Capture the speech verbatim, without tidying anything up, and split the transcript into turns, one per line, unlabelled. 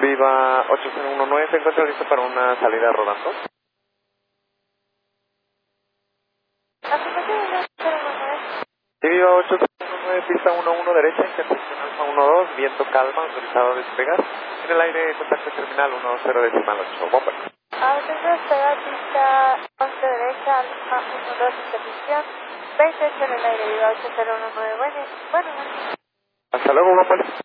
Viva ocho cero uno nueve, ¿se encuentra listo para una salida rodando? Sí, Viva ocho cero uno nueve, pista uno uno derecha, intersección Alfa uno dos, viento calma, autorizado a despegar. En el aire, contacto terminal uno cero decimal ocho, bomba.
Autorizado a despegar, pista once derecha, Alfa uno dos, intersección veintiocho en el aire, Viva ocho cero uno nueve, bueno, bueno, bueno.
Hasta luego, bomba.